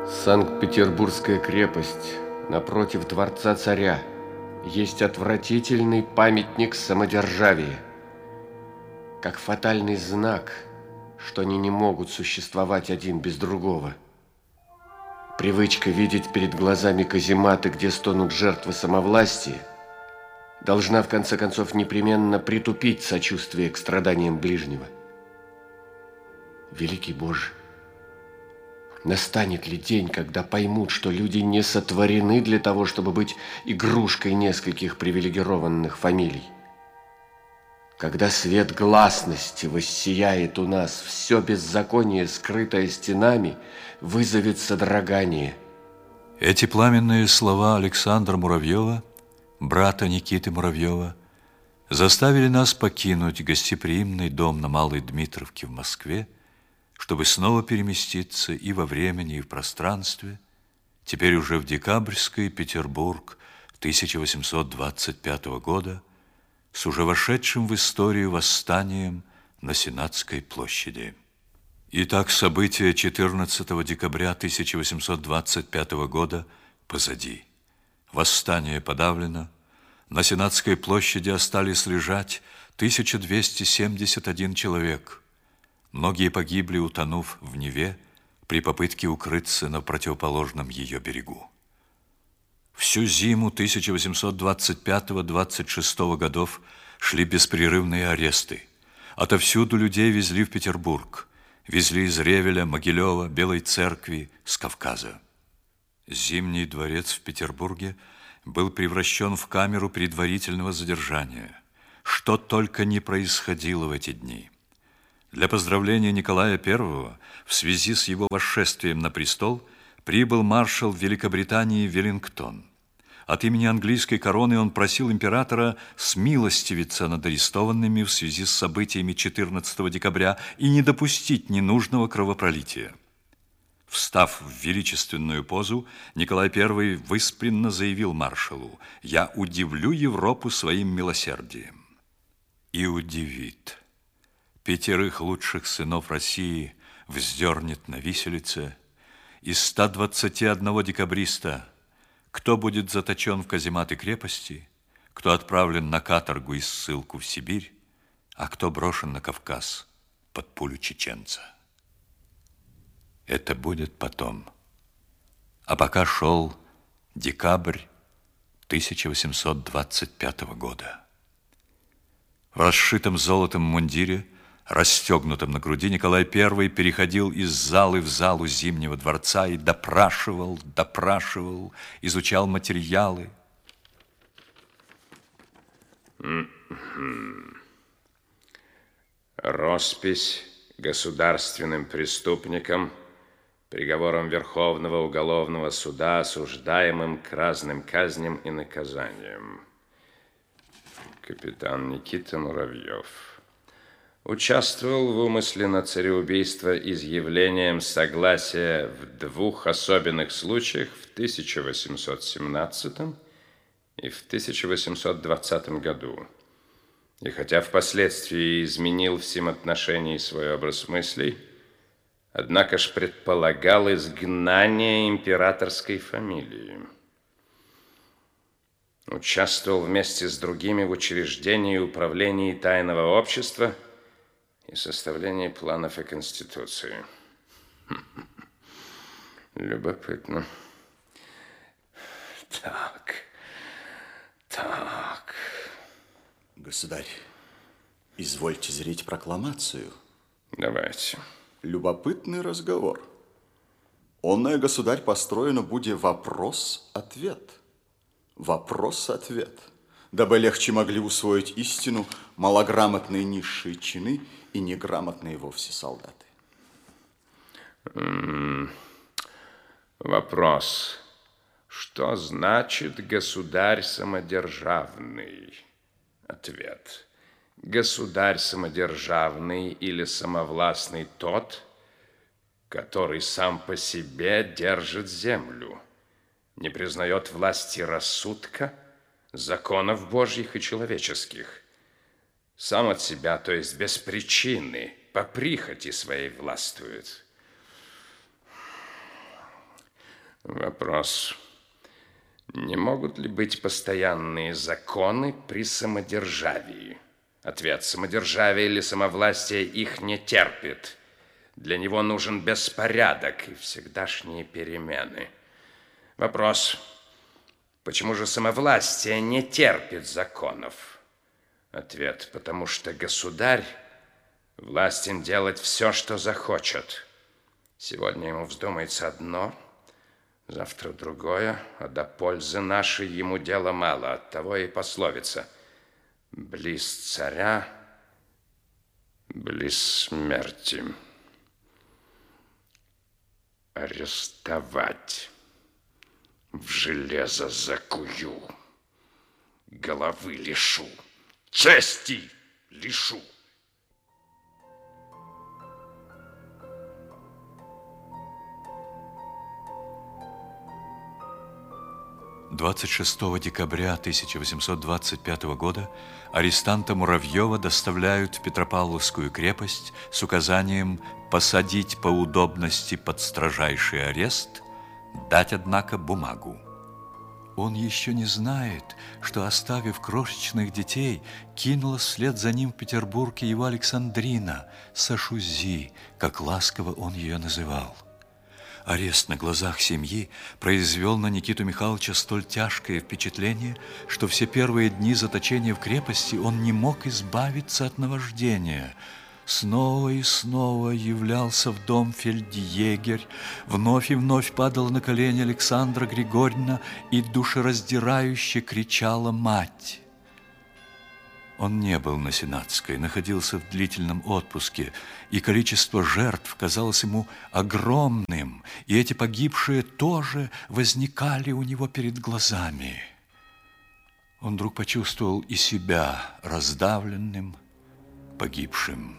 Санкт-Петербургская крепость напротив дворца царя есть отвратительный памятник самодержавия, как фатальный знак, что они не могут существовать один без другого. Привычка видеть перед глазами казематы, где стонут жертвы самовластия, должна в конце концов непременно притупить сочувствие к страданиям ближнего. Великий Боже, настанет ли день, когда поймут, что люди не сотворены для того, чтобы быть игрушкой нескольких привилегированных фамилий? Когда свет гласности воссияет у нас, все беззаконие, скрытое стенами, вызовет содрогание. Эти пламенные слова Александра Муравьева, брата Никиты Муравьева, заставили нас покинуть гостеприимный дом на Малой Дмитровке в Москве, чтобы снова переместиться и во времени, и в пространстве, теперь уже в декабрьский Петербург 1825 года, с уже вошедшим в историю восстанием на Сенатской площади. Итак, события 14 декабря 1825 года позади. Восстание подавлено, на Сенатской площади остались лежать 1271 человек. Многие погибли, утонув в Неве при попытке укрыться на противоположном ее берегу. Всю зиму 1825-26 годов шли беспрерывные аресты. Отовсюду людей везли в Петербург. Везли из Ревеля, Могилева, Белой Церкви, с Кавказа. Зимний дворец в Петербурге был превращен в камеру предварительного задержания. Что только не происходило в эти дни. Для поздравления Николая I в связи с его восшествием на престол прибыл маршал Великобритании Веллингтон. От имени английской короны он просил императора смилостивиться над арестованными в связи с событиями 14 декабря и не допустить ненужного кровопролития. Встав в величественную позу, Николай I выспренно заявил маршалу: «Я удивлю Европу своим милосердием». И удивит. 5 лучших сынов России вздернет на виселице. Из 121 декабриста кто будет заточен в казематы крепости, кто отправлен на каторгу и ссылку в Сибирь, а кто брошен на Кавказ под пулю чеченца. Это будет потом. А пока шел декабрь 1825 года. В расшитом золотом мундире, расстегнутом на груди, Николай I переходил из залы в залу Зимнего дворца и допрашивал, изучал материалы. Роспись государственным преступникам, приговором Верховного уголовного суда, осуждаемым к разным казням и наказаниям. Капитан Никита Муравьев участвовал в умысле на цареубийство изъявлением согласия в 2 особенных случаях в 1817 и в 1820 году. И хотя впоследствии изменил в сем отношении свой образ мыслей, однако ж предполагал изгнание императорской фамилии. Участвовал вместе с другими в учреждении и управлении тайного общества и составлении планов и конституции. Любопытно. Так. Государь, извольте зрить прокламацию. Давайте. Любопытный разговор. Онное, государь, построено буде вопрос-ответ. Вопрос-ответ. Дабы легче могли усвоить истину малограмотные низшие чины и неграмотные вовсе солдаты. Вопрос. Что значит государь самодержавный? Ответ. Государь самодержавный или самовластный тот, который сам по себе держит землю, не признает власти рассудка, законов Божьих и человеческих, сам от себя, то есть без причины, по прихоти своей властвует. Вопрос. Не могут ли быть постоянные законы при самодержавии? Ответ. Самодержавие или самовластие их не терпит. Для него нужен беспорядок и всегдашние перемены. Вопрос. Почему же самовластие не терпит законов? Ответ. Потому что государь властен делать все, что захочет. Сегодня ему вздумается одно, завтра другое, а до пользы нашей ему дела мало. Оттого и пословица: близ царя, близ смерти. Арестовать, в железо закую, головы лишу, чести лишу. 26 декабря 1825 года арестанта Муравьева доставляют в Петропавловскую крепость с указанием посадить по удобности под строжайший арест, дать, однако, бумагу. Он еще не знает, что, оставив крошечных детей, кинула вслед за ним в Петербурге его Александрина, Сашузи, как ласково он ее называл. Арест на глазах семьи произвел на Никиту Михайловича столь тяжкое впечатление, что все первые дни заточения в крепости он не мог избавиться от наваждения. Снова и снова являлся в дом фельдъегерь, вновь и вновь падала на колени Александра Григорьевна и душераздирающе кричала мать. Он не был на Сенатской, находился в длительном отпуске, и количество жертв казалось ему огромным, и эти погибшие тоже возникали у него перед глазами. Он вдруг почувствовал и себя раздавленным, погибшим.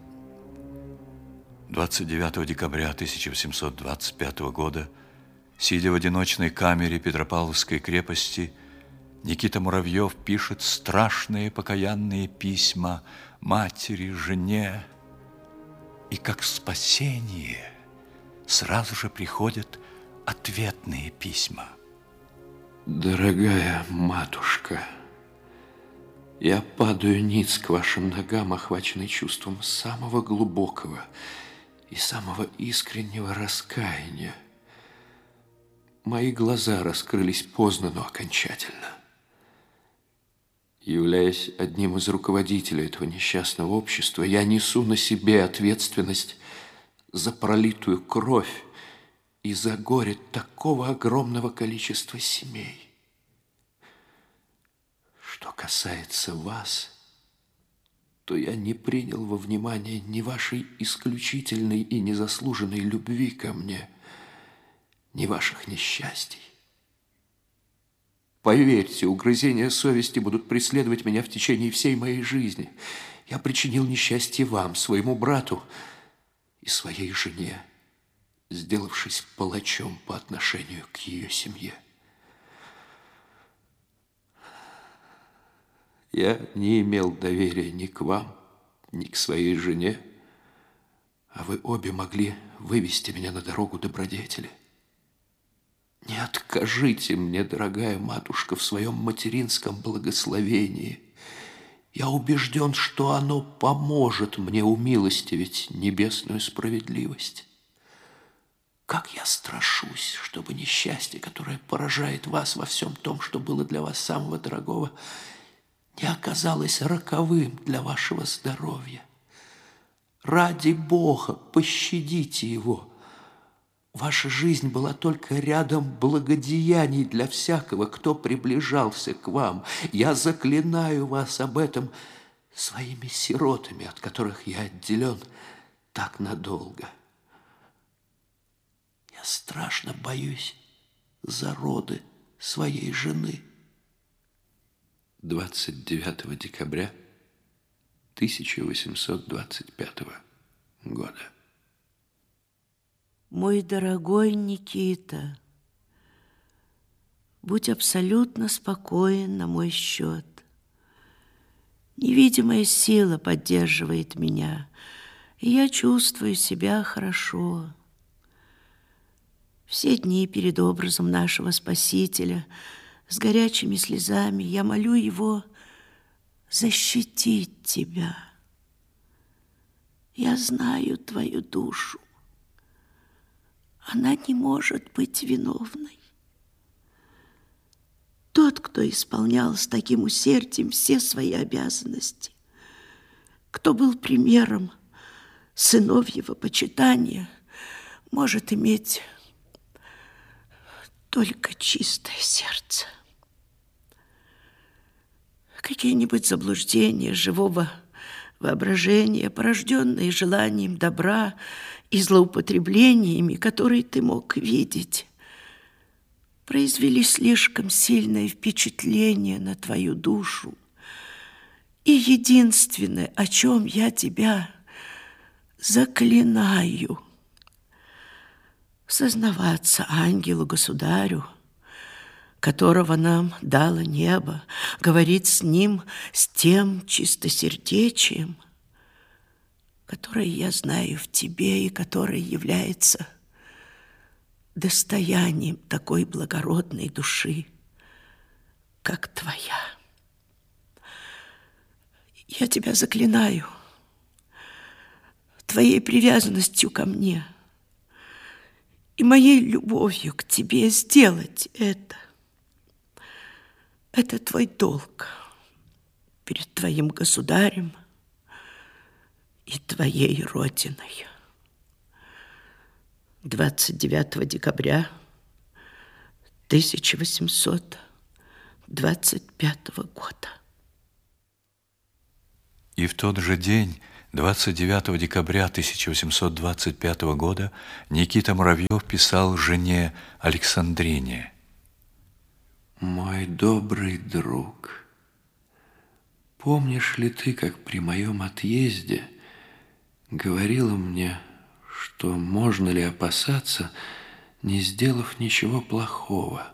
29 декабря 1825 года, сидя в одиночной камере Петропавловской крепости, Никита Муравьев пишет страшные покаянные письма матери, жене, и как спасение сразу же приходят ответные письма. Дорогая матушка, я падаю ниц к вашим ногам, охваченный чувством самого глубокого и самого искреннего раскаяния. Мои глаза раскрылись поздно, но окончательно. Являясь одним из руководителей этого несчастного общества, я несу на себе ответственность за пролитую кровь и за горе такого огромного количества семей. Что касается вас, то я не принял во внимание ни вашей исключительной и незаслуженной любви ко мне, ни ваших несчастий. Поверьте, угрызения совести будут преследовать меня в течение всей моей жизни. Я причинил несчастье вам, своему брату и своей жене, сделавшись палачом по отношению к ее семье. Я не имел доверия ни к вам, ни к своей жене, а вы обе могли вывести меня на дорогу добродетели. Не откажите мне, дорогая матушка, в своем материнском благословении. Я убежден, что оно поможет мне умилостивить небесную справедливость. Как я страшусь, чтобы несчастье, которое поражает вас во всем том, что было для вас самого дорогого, не оказалось роковым для вашего здоровья. Ради Бога, пощадите его. Ваша жизнь была только рядом благодеяний для всякого, кто приближался к вам. Я заклинаю вас об этом своими сиротами, от которых я отделен так надолго. Я страшно боюсь за роды своей жены. 29 декабря 1825 года. Мой дорогой Никита, будь абсолютно спокоен на мой счет. Невидимая сила поддерживает меня, и я чувствую себя хорошо. В Все дни перед образом нашего Спасителя с горячими слезами я молю Его защитить тебя. Я знаю твою душу. Она не может быть виновной. Тот, кто исполнял с таким усердием все свои обязанности, кто был примером сыновьего почитания, может иметь только чистое сердце. Какие-нибудь заблуждения живого воображения, порожденные желанием добра и злоупотреблениями, которые ты мог видеть, произвели слишком сильное впечатление на твою душу. И единственное, о чем я тебя заклинаю, сознаваться ангелу-государю, которого нам дало небо, говорить с ним с тем чистосердечием, которое я знаю в тебе и которое является достоянием такой благородной души, как твоя. Я тебя заклинаю твоей привязанностью ко мне и моей любовью к тебе сделать это. Это твой долг перед твоим государем и твоей родиной. 29 декабря 1825 года. И в тот же день, 29 декабря 1825 года, Никита Муравьев писал жене Александрине: «Мой добрый друг, помнишь ли ты, как при моем отъезде говорила мне, что можно ли опасаться, не сделав ничего плохого?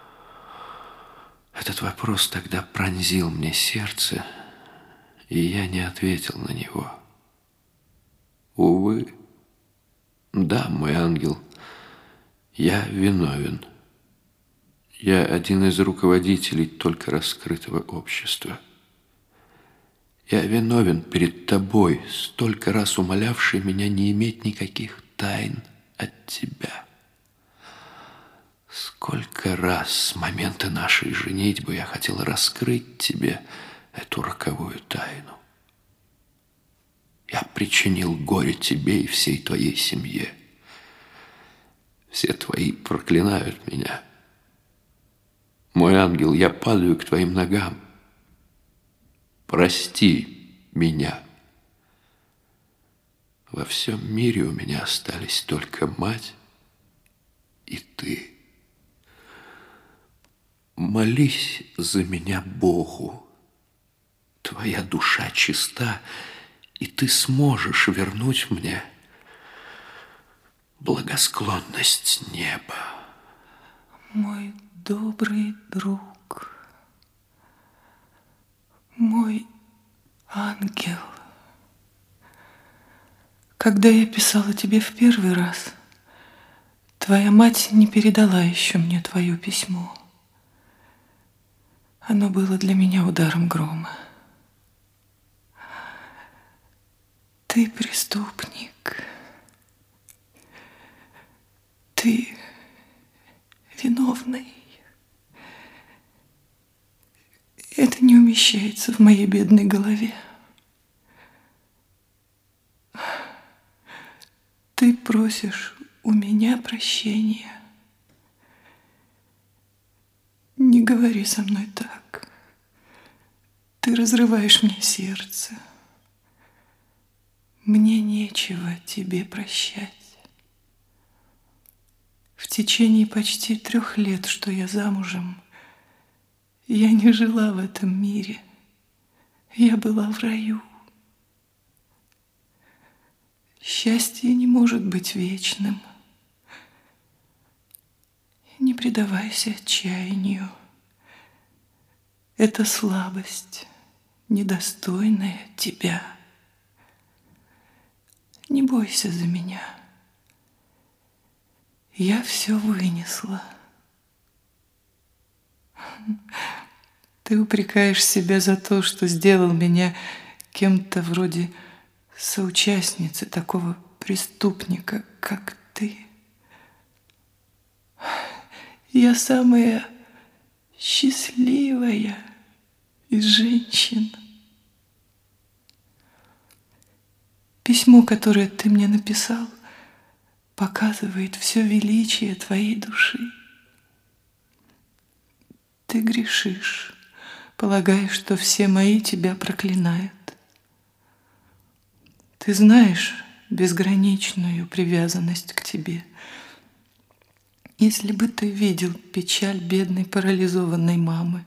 Этот вопрос тогда пронзил мне сердце, и я не ответил на него. Увы, да, мой ангел, я виновен. Я один из руководителей только раскрытого общества. Я виновен перед тобой, столько раз умолявший меня не иметь никаких тайн от тебя. Сколько раз с момента нашей женитьбы я хотел раскрыть тебе эту роковую тайну. Я причинил горе тебе и всей твоей семье. Все твои проклинают меня. Мой ангел, я падаю к твоим ногам. Прости меня. Во всем мире у меня остались только мать и ты. Молись за меня Богу. Твоя душа чиста, и ты сможешь вернуть мне благосклонность неба. Мой добрый друг, мой ангел, когда я писала тебе в первый раз, твоя мать не передала еще мне твое письмо. Оно было для меня ударом грома. Ты преступник. Ты виновный. Это не умещается в моей бедной голове. Ты просишь у меня прощения. Не говори со мной так. Ты разрываешь мне сердце. Мне нечего тебе прощать. В течение почти 3 лет, что я замужем, я не жила в этом мире. Я была в раю. Счастье не может быть вечным. Не предавайся отчаянию. Это слабость, недостойная тебя. Не бойся за меня. Я все вынесла. Ты упрекаешь себя за то, что сделал меня кем-то вроде соучастницы такого преступника, как ты. Я самая счастливая из женщин. Письмо, которое ты мне написал, показывает все величие твоей души. Ты грешишь, полагая, что все мои тебя проклинают. Ты знаешь безграничную привязанность к тебе. Если бы ты видел печаль бедной парализованной мамы,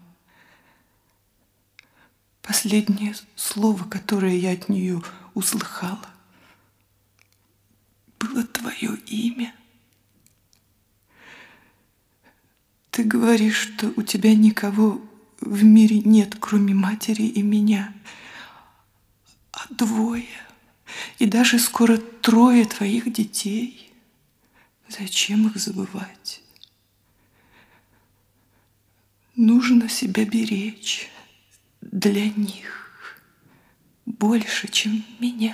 последнее слово, которое я от нее услыхала, было твое имя. Ты говоришь, что у тебя никого в мире нет, кроме матери и меня, а двое, и даже скоро трое твоих детей. Зачем их забывать? Нужно себя беречь для них больше, чем меня.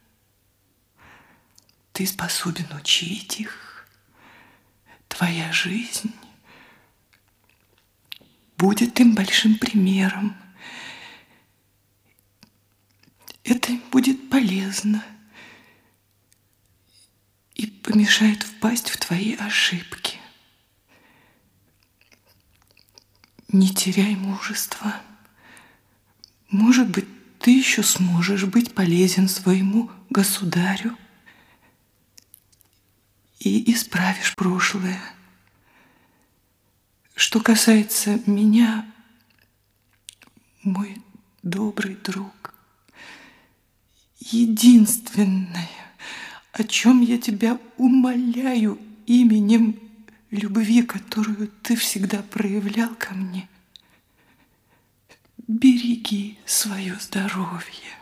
Ты способен учить их. Твоя жизнь будет им большим примером. Это им будет полезно и помешает впасть в твои ошибки. Не теряй мужества. Может быть, ты еще сможешь быть полезен своему государю и исправишь прошлое. Что касается меня, мой добрый друг, единственное, о чем я тебя умоляю именем любви, которую ты всегда проявлял ко мне, береги свое здоровье.